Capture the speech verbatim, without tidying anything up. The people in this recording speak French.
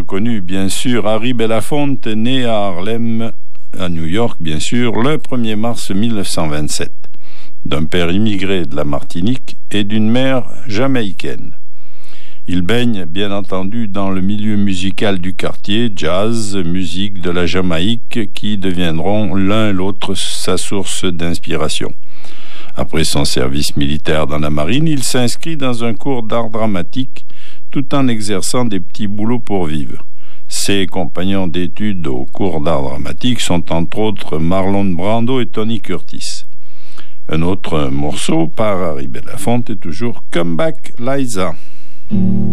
reconnu, bien sûr. Harry Belafonte est né à Harlem, à New York, bien sûr, le premier mars mille neuf cent vingt-sept, d'un père immigré de la Martinique et d'une mère jamaïcaine. Il baigne, bien entendu, dans le milieu musical du quartier, jazz, musique de la Jamaïque, qui deviendront l'un l'autre sa source d'inspiration. Après son service militaire dans la marine, il s'inscrit dans un cours d'art dramatique tout en exerçant des petits boulots pour vivre. Ses compagnons d'études au cours d'art dramatique sont entre autres Marlon Brando et Tony Curtis. Un autre morceau par Harry Belafonte est toujours Come Back Liza.